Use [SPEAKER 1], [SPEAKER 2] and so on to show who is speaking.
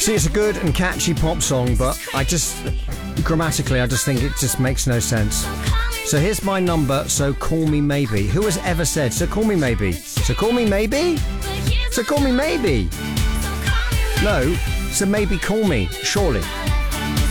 [SPEAKER 1] See, it's a good and catchy pop song, but grammatically, I just think it just makes no sense. So here's my number, so call me maybe. Who has ever said, so call me maybe? So call me maybe? So call me maybe? No, so maybe call me, surely.